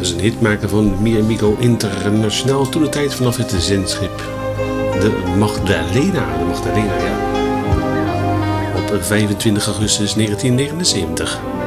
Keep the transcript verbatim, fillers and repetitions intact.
is een hitmaker van Mi Amigo Internationaal. Toen de tijd vanaf het zendschip. De Magdalena. De Magdalena, ja. Op vijfentwintig augustus negentien negenenzeventig.